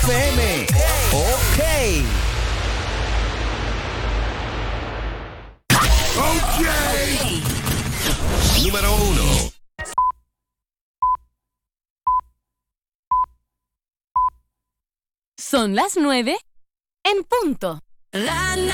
FM. Ok. Número 1. Son las 9 en punto.